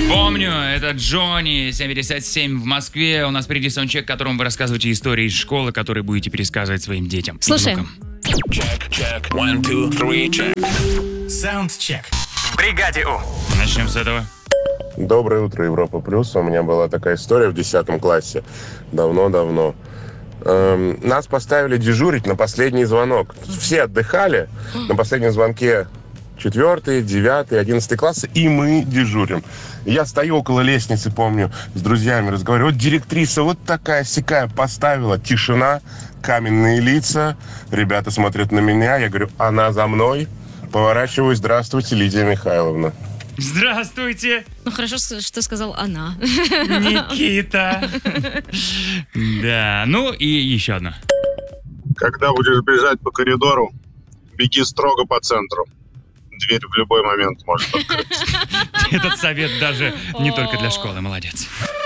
Помню, это Джонни, 757 в Москве. У нас впереди саундчек, в котором вы рассказываете истории из школы, которые будете пересказывать своим детям. Слушаем. Check. 1, 2, 3, check. Саундчек. В бригаде У. Начнем с этого. Доброе утро, Европа Плюс. У меня была такая история в 10 классе. Давно-давно. Нас поставили дежурить на последний звонок. Все отдыхали. На последнем звонке 4, 9, 11 классы, и мы дежурим. Я стою около лестницы, помню, с друзьями разговариваю. Вот директриса вот такая-сякая поставила. Тишина, каменные лица. Ребята смотрят на меня. Я говорю, она за мной. Поворачиваюсь. Здравствуйте, Лидия Михайловна. Здравствуйте, Ну, хорошо, что сказал она. Никита. Да, ну и еще одно. Когда будешь бежать по коридору, беги строго по центру. Дверь в любой момент может открыться. Этот совет даже не только для школы. Молодец.